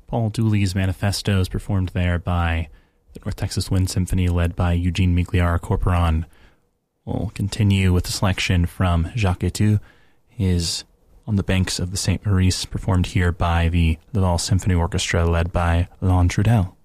Paul Dooley's Manifestos, performed there by the North Texas Wind Symphony, led by Eugene Migliara Corporon. We'll continue with a selection from Jacques Etu, his On the Banks of the St. Maurice, performed here by the Laval Symphony Orchestra, led by Lon Trudel.